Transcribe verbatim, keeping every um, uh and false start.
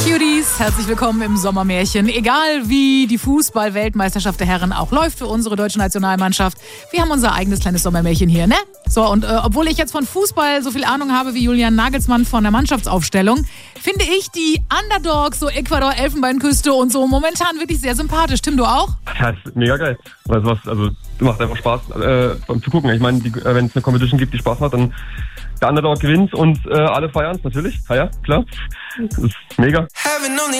Cuties, herzlich willkommen im Sommermärchen. Egal wie die Fußball-Weltmeisterschaft der Herren auch läuft für unsere deutsche Nationalmannschaft, wir haben unser eigenes kleines Sommermärchen hier, ne? So, und äh, obwohl ich jetzt von Fußball so viel Ahnung habe wie Julian Nagelsmann von der Mannschaftsaufstellung, finde ich die Underdogs, so Ecuador, Elfenbeinküste und so, momentan wirklich sehr sympathisch. Tim, du auch? Ja, ist mega geil. Also, was, also macht einfach Spaß äh, beim zu gucken. Ich meine, wenn es eine Competition gibt, die Spaß macht, dann der Underdog gewinnt und äh, alle feiern es natürlich. Ja, ja, klar. Das ist mega.